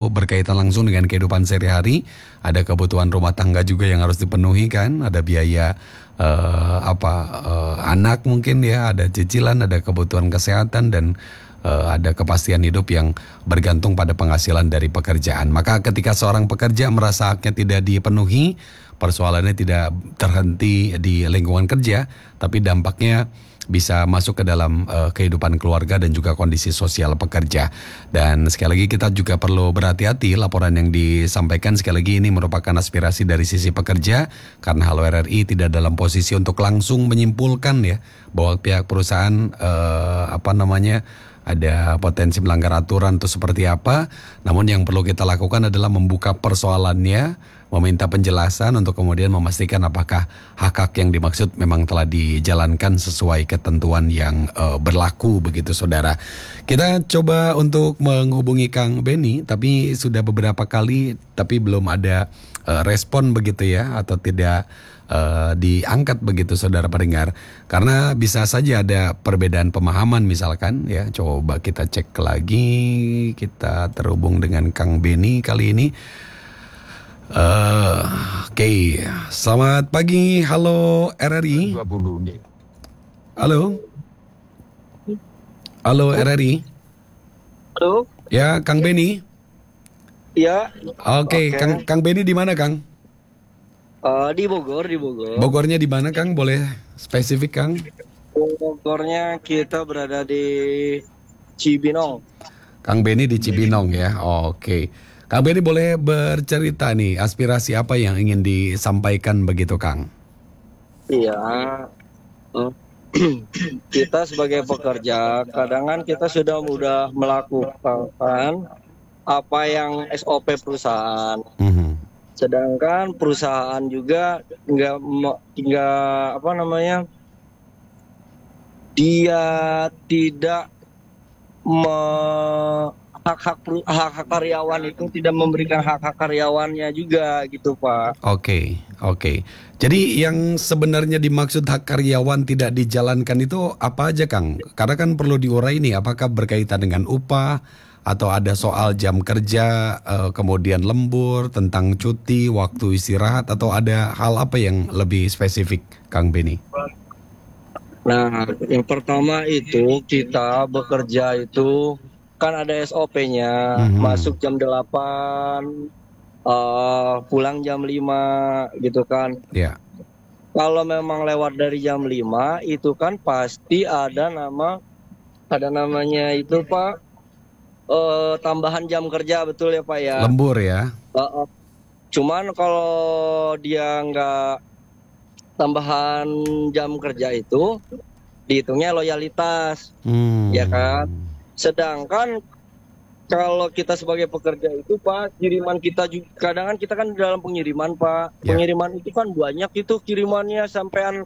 berkaitan langsung dengan kehidupan sehari-hari. Ada kebutuhan rumah tangga juga yang harus dipenuhi kan, ada biaya anak mungkin ya, ada cicilan, ada kebutuhan kesehatan dan ada kepastian hidup yang bergantung pada penghasilan dari pekerjaan. Maka ketika seorang pekerja merasa haknya tidak dipenuhi, persoalannya tidak terhenti di lingkungan kerja, tapi dampaknya bisa masuk ke dalam kehidupan keluarga dan juga kondisi sosial pekerja. Dan sekali lagi kita juga perlu berhati-hati, laporan yang disampaikan sekali lagi ini merupakan aspirasi dari sisi pekerja, karena Halo RRI tidak dalam posisi untuk langsung menyimpulkan ya bahwa pihak perusahaan ada potensi melanggar aturan atau seperti apa. Namun yang perlu kita lakukan adalah membuka persoalannya, meminta penjelasan untuk kemudian memastikan apakah hak-hak yang dimaksud memang telah dijalankan sesuai ketentuan yang berlaku begitu saudara. Kita coba untuk menghubungi Kang Benny, tapi sudah beberapa kali tapi belum ada respon begitu ya, atau tidak diangkat begitu saudara pendengar, karena bisa saja ada perbedaan pemahaman misalkan ya. Coba kita cek lagi, kita terhubung dengan Kang Benny kali ini. Oke. Selamat pagi, halo RRI. Halo RRI. Halo. Ya, Kang Benny. Ya. Oke. Kang Benny di mana Kang? Di Bogor. Bogornya di mana Kang? Boleh spesifik Kang? Bogornya kita berada di Cibinong. Kang Benny di Cibinong ya. Oke. Kang Benny boleh bercerita nih, aspirasi apa yang ingin disampaikan begitu Kang? Iya. Kita sebagai pekerja, kadang kita sudah melakukan apa yang SOP perusahaan. Sedangkan perusahaan juga dia tidak hak-hak karyawan itu tidak memberikan hak-hak karyawannya juga gitu Pak. Oke. Jadi yang sebenarnya dimaksud hak karyawan tidak dijalankan itu apa aja Kang? Karena kan perlu diurai nih, apakah berkaitan dengan upah atau ada soal jam kerja, kemudian lembur, tentang cuti, waktu istirahat, atau ada hal apa yang lebih spesifik Kang Benny? Nah, yang pertama itu kita bekerja itu kan ada SOP-nya, masuk jam 8, pulang jam 5 gitu kan. Ya. Kalau memang lewat dari jam 5 itu kan pasti ada namanya itu Pak, tambahan jam kerja, betul ya Pak ya? Lembur ya. Cuman kalau dia nggak tambahan jam kerja itu dihitungnya loyalitas, ya kan? Sedangkan kalau kita sebagai pekerja itu Pak, kiriman kita juga kadang kita kan dalam pengiriman Pak. Pengiriman itu kan banyak, itu kirimannya sampean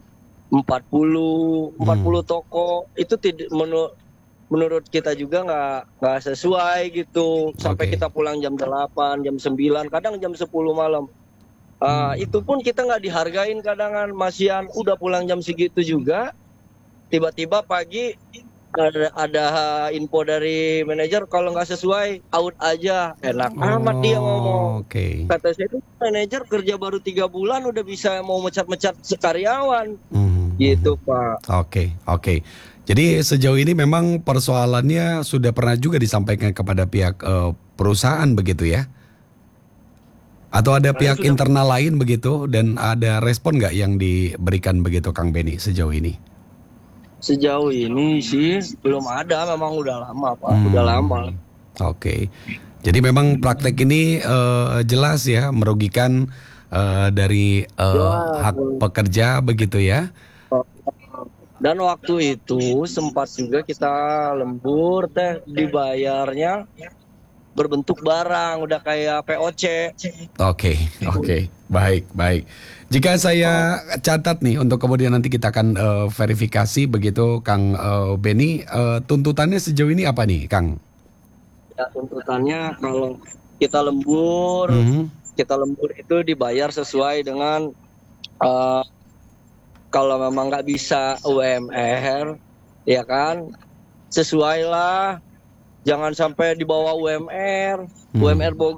40 toko. Itu tidak menurut kita juga nggak sesuai gitu. Sampai kita pulang jam 8, jam 9, kadang jam 10 malam. Itu pun kita nggak dihargain, kadang masian udah pulang jam segitu juga. Tiba-tiba pagi ada info dari manajer kalau nggak sesuai out aja. Enak amat dia ngomong. Kata saya itu manajer kerja baru 3 bulan udah bisa mau mecat-mecat karyawan. Gitu Pak. Oke. Jadi sejauh ini memang persoalannya sudah pernah juga disampaikan kepada pihak perusahaan begitu ya? Atau ada pihak internal lain begitu, dan ada respon nggak yang diberikan begitu Kang Benny sejauh ini? Sejauh ini sih belum ada, memang udah lama Pak, udah lama. Oke. Jadi memang praktek ini jelas ya merugikan dari hak pekerja begitu ya? Dan waktu itu sempat juga kita lembur dibayarnya berbentuk barang, udah kayak POC. Oke. Baik. Jika saya catat nih, untuk kemudian nanti kita akan verifikasi begitu Kang Benny, tuntutannya sejauh ini apa nih Kang? Ya, tuntutannya kalau kita lembur itu dibayar sesuai dengan kalau memang nggak bisa UMR, ya kan, sesuai lah. Jangan sampai di bawah UMR. UMR Bogor